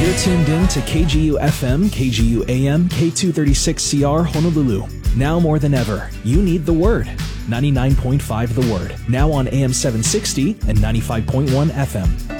You're tuned in to KGU FM, KGU AM, K236CR Honolulu. Now more than ever, you need the Word. 99.5 The Word. Now on AM 760 and 95.1 FM.